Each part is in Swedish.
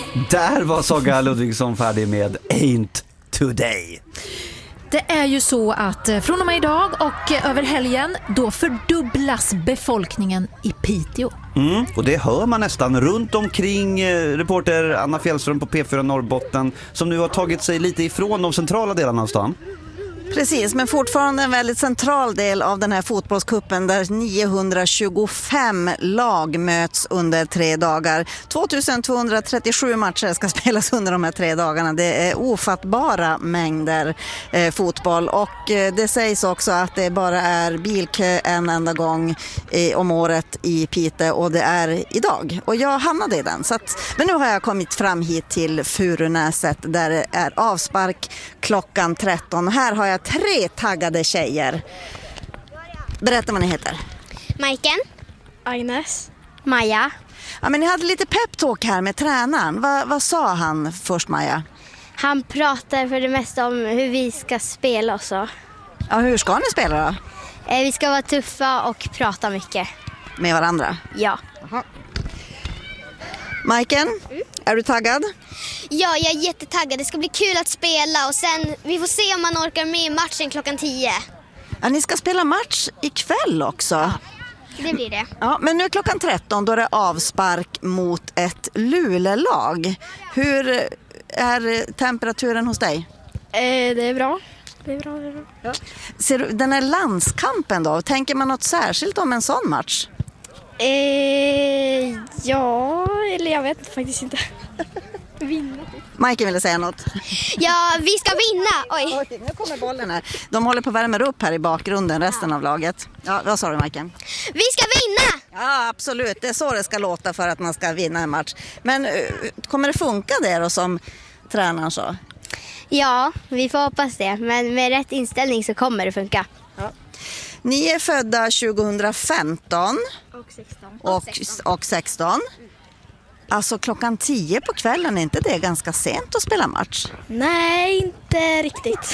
Där var Saga Ludvigsson färdig med Ain't Today. Det är ju så att från och med idag och över helgen då fördubblas befolkningen i Piteå. Och det hör man nästan runt omkring reporter Anna Fjällström på P4 Norrbotten som nu har tagit sig lite ifrån de centrala delarna av stan. Precis, men fortfarande en väldigt central del av den här fotbollskuppen där 925 lag möts under 3 dagar. 2237 matcher ska spelas under de här 3 dagarna. Det är ofattbara mängder fotboll och det sägs också att det bara är bilkö en enda gång om året i Piteå och det är idag. Och jag hamnade i den. Men nu har jag kommit fram hit till Furunäset där det är avspark klockan 13. Här har jag 3 taggade tjejer. Berätta vad ni heter. Majken. Agnes. Maja. Ja, men ni hade lite peptalk här med tränaren. Vad sa han först, Maja? Han pratar för det mesta om hur vi ska spela och så. Ja, hur ska ni spela då? Vi ska vara tuffa och prata mycket. Med varandra? Ja. Majken, är du taggad? Ja, jag är jättetaggad. Det ska bli kul att spela och sen vi får se om man orkar med i matchen klockan 10. Ja, ni ska spela match ikväll också. Ja, det blir det. Ja, men nu klockan 13 då är det avspark mot ett Luleå-lag. Hur är temperaturen hos dig? Det är bra. Ja. Ser du, den här landskampen då, tänker man något särskilt om en sån match? Ja, eller jag vet faktiskt inte. Vinna. Majken ville säga något. Ja, vi ska vinna. Oj. Okej, nu kommer bollen här. De håller på att värma upp här i bakgrunden, resten av laget. Ja, vad sa du, Majken? Vi ska vinna! Ja, absolut. Det är så det ska låta för att man ska vinna en match. Men kommer det funka det då som tränaren sa? Ja, vi får hoppas det. Men med rätt inställning så kommer det funka. Ja. Ni är födda 2015 och 16. Alltså klockan 10 på kvällen, är inte det ganska sent att spela match? Nej, inte riktigt.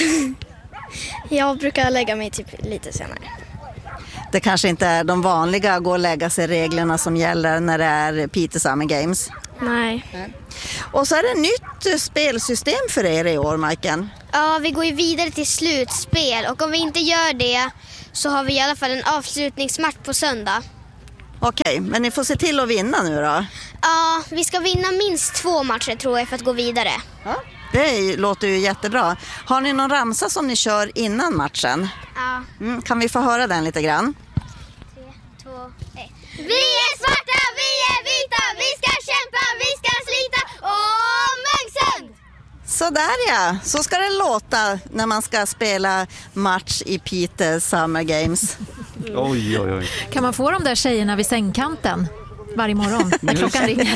Jag brukar lägga mig typ lite senare. Det kanske inte är de vanliga gå och lägga sig reglerna som gäller när det är Piteå Summer Games. Nej. Och så är det nytt spelsystem för er i år, Majken. Ja, vi går ju vidare till slutspel och om vi inte gör det så har vi i alla fall en avslutningsmatch på söndag. Okej, men ni får se till att vinna nu då. Ja, vi ska vinna minst 2 matcher tror jag för att gå vidare. Ja, det låter ju jättebra. Har ni någon ramsa som ni kör innan matchen? Ja. Kan vi få höra den lite grann? 3, 2, 1. Vi är svarta, vi är vita, vi ska kämpa, vi ska slita och Munksund! Sådär ja, så ska det låta när man ska spela match i Piteå Summer Games. Oj. Kan man få de där tjejerna vid sängkanten varje morgon när klockan ringer?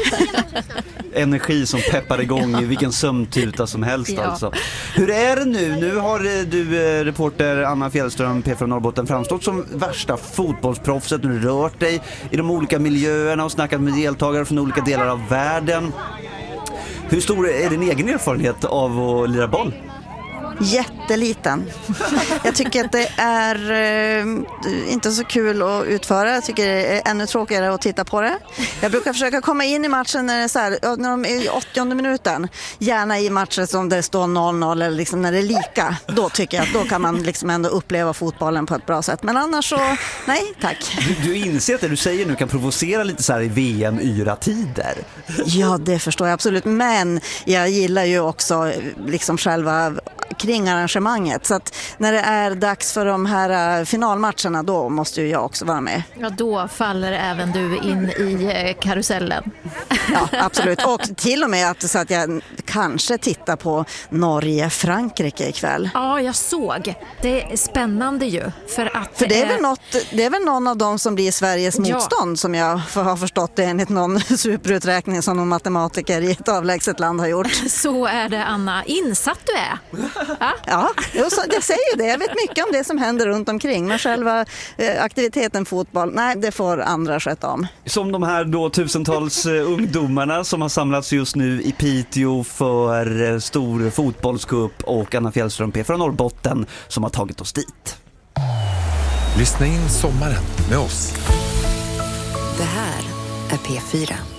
Energi som peppar igång i vilken sömntuta som helst. Ja. Alltså. Hur är det nu? Nu har du, reporter Anna Fjällström, P4 Norrbotten, framstått som värsta fotbollsproffset. Nu rört dig i de olika miljöerna och snackat med deltagare från olika delar av världen. Hur stor är din egen erfarenhet av att lira boll? Jätteliten. Jag tycker att det är inte så kul att utföra. Jag tycker det är ännu tråkigare att titta på det. Jag brukar försöka komma in i matchen när det är så här, när de är i 80:e minuten. Gärna i matcher som det står 0-0 eller liksom när det är lika. Då tycker jag att då kan man liksom ändå uppleva fotbollen på ett bra sätt. Men annars så, nej tack. Du inser att det du säger nu kan provocera lite så här i VM-yra-tider. Ja, det förstår jag absolut. Men jag gillar ju också liksom själva kring arrangemanget. Så att när det är dags för de här finalmatcherna, då måste ju jag också vara med. Ja, då faller även du in i karusellen. Ja, absolut. Och till och med så att jag kanske tittar på Norge-Frankrike ikväll. Ja, jag såg. Det är spännande ju. För det är väl någon av dem som blir Sveriges motstånd som jag har förstått det enligt någon superuträkning som någon matematiker i ett avlägset land har gjort. Så är det, Anna. Insatt du är. Ja, jag säger det. Jag vet mycket om det som händer runt omkring. Men själva aktiviteten fotboll, nej, det får andra sköta om. Som de här då tusentals ungdomarna som har samlats just nu i Piteå för stor fotbollscup och Anna Fjällström, P4 Norrbotten, som har tagit oss dit. Lyssna in sommaren med oss. Det här är P4.